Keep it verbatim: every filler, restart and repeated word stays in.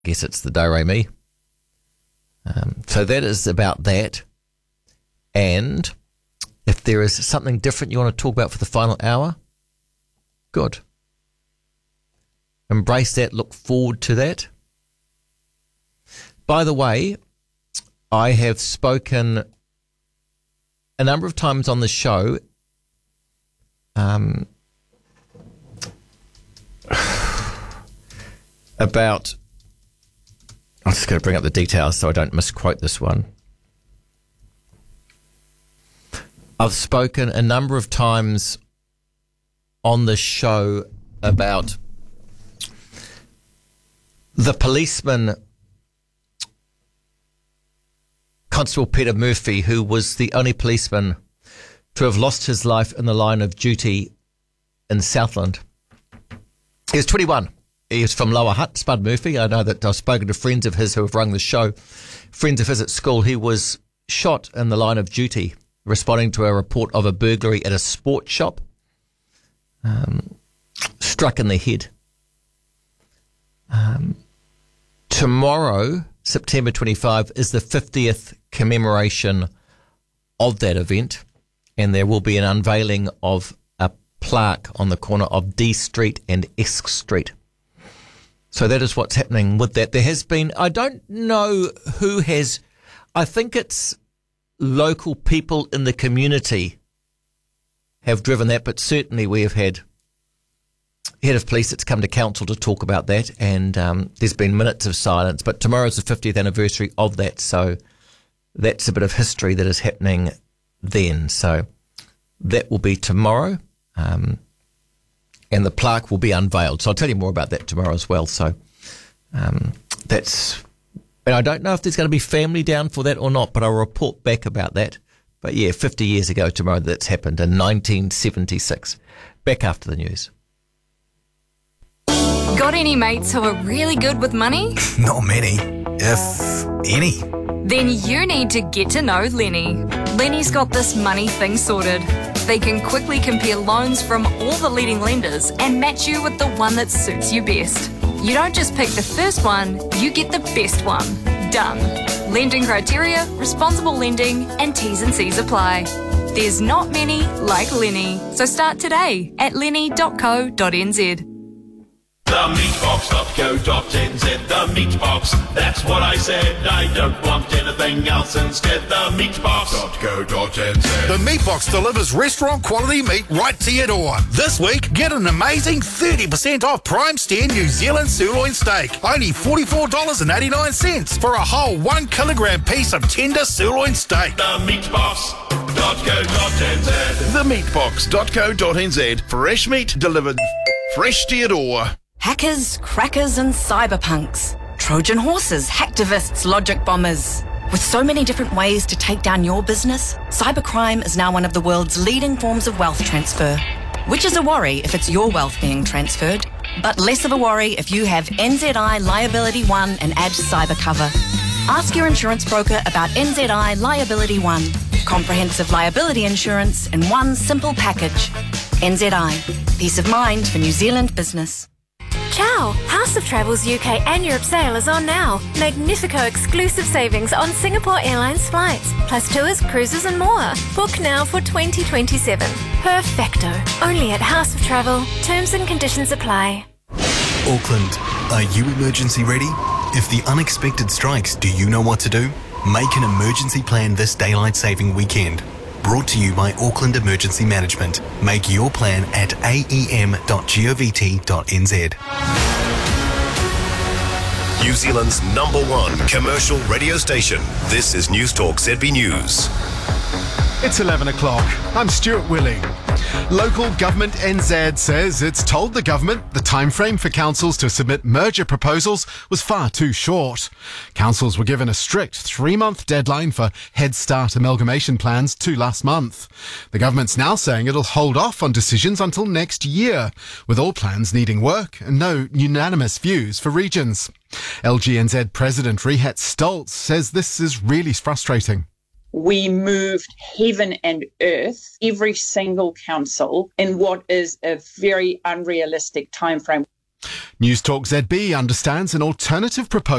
guess it's the do-re-mi. Um, so that is about that. And if there is something different you want to talk about for the final hour, good. Embrace that, look forward to that. By the way, I have spoken a number of times on the show um, about... I'm just going to bring up the details so I don't misquote this one. I've spoken a number of times on the show about the policeman, Constable Peter Murphy, who was the only policeman to have lost his life in the line of duty in Southland. He was twenty-one. He was from Lower Hutt, Spud Murphy. I know that I've spoken to friends of his who have rung the show. Friends of his at school. He was shot in the line of duty, responding to a report of a burglary at a sports shop. Um, struck in the head. Um, tomorrow, September twenty-fifth, is the fiftieth commemoration of that event, and there will be an unveiling of a plaque on the corner of D Street and Esk Street. So that is what's happening with that. There has been, I don't know who has, I think it's local people in the community have driven that, but certainly we have had head of police that's come to council to talk about that, and um, there's been minutes of silence. But tomorrow's the fiftieth anniversary of that, so that's a bit of history that is happening then. So that will be tomorrow, um, and the plaque will be unveiled. So I'll tell you more about that tomorrow as well. So um, that's, and I don't know if there's going to be family down for that or not, but I'll report back about that. But yeah, fifty years ago tomorrow that's happened in nineteen seventy-six. Back after the news. Got any mates who are really good with money? Not many, if any. Then you need to get to know Lenny. Lenny's got this money thing sorted. They can quickly compare loans from all the leading lenders and match you with the one that suits you best. You don't just pick the first one, you get the best one. Done. Lending criteria, responsible lending, and T's and C's apply. There's not many like Lenny. So start today at lenny dot co dot n z. The meatbox dot co dot n z, the meatbox, that's what I said. I don't want anything else instead. The meatbox dot co dot n z. The Meatbox delivers restaurant quality meat right to your door. This week, get an amazing thirty percent off Prime Steer New Zealand sirloin steak. Only forty-four dollars and eighty-nine cents for a whole one kilogram piece of tender sirloin steak. The meatbox dot co dot n z. the meatbox dot co dot n z. Fresh meat delivered fresh to your door. Hackers, crackers and cyberpunks. Trojan horses, hacktivists, logic bombers. With so many different ways to take down your business, cybercrime is now one of the world's leading forms of wealth transfer. Which is a worry if it's your wealth being transferred, but less of a worry if you have N Z I Liability One and add cyber cover. Ask your insurance broker about N Z I Liability One. Comprehensive liability insurance in one simple package. N Z I. Peace of mind for New Zealand business. Ciao! House of Travel's U K and Europe sale is on now. Magnifico exclusive savings on Singapore Airlines flights, plus tours, cruises and more. Book now for twenty twenty-seven. Perfecto. Only at House of Travel. Terms and conditions apply. Auckland, are you emergency ready? If the unexpected strikes, do you know what to do? Make an emergency plan this daylight saving weekend. Brought to you by Auckland Emergency Management. Make your plan at a e m dot govt dot n z. New Zealand's number one commercial radio station. This is News Talk Z B News. It's eleven o'clock. I'm Stuart Willing. Local Government N Z says it's told the government the timeframe for councils to submit merger proposals was far too short. Councils were given a strict three-month deadline for Head Start amalgamation plans to last month. The government's now saying it'll hold off on decisions until next year, with all plans needing work and no unanimous views for regions. L G N Z President Rehat Stoltz says this is really frustrating. We moved heaven and earth, every single council, in what is a very unrealistic timeframe. News Talk Z B understands an alternative proposal